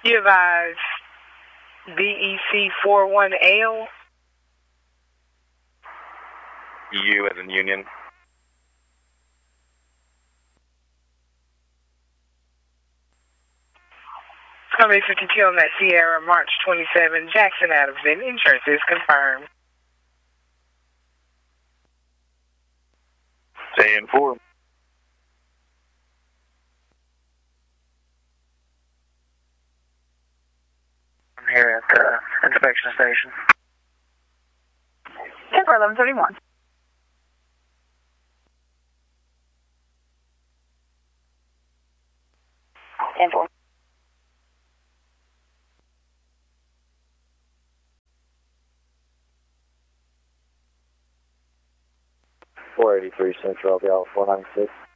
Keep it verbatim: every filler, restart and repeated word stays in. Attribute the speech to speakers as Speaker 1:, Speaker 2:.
Speaker 1: You advise B E C four one L.
Speaker 2: U as in Union.
Speaker 1: It's going to be fifty-two on that Sierra, March twenty-seventh, Jackson Adams. Insurance is confirmed.
Speaker 2: J N four.
Speaker 3: I'm here at the inspection station.
Speaker 4: ten four eleven thirty-one. ten four.
Speaker 5: four eighty-three Central, I'll be out four ninety-six.